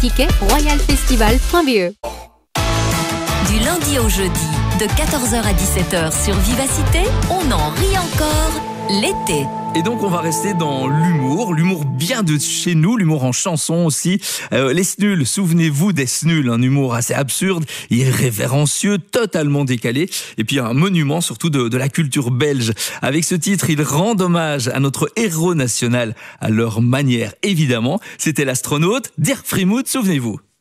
tickets, royalfestival.be. Du lundi au jeudi, de 14h à 17h sur Vivacité, on en rit encore l'été. Et donc on va rester dans l'humour bien de chez nous, l'humour en chanson aussi. Les Snuls, souvenez-vous des Snuls, un humour assez absurde, irrévérencieux, totalement décalé, et puis un monument surtout de la culture belge. Avec ce titre, ils rendent hommage à notre héros national, à leur manière évidemment. C'était l'astronaute Dirk Friemuth, souvenez-vous.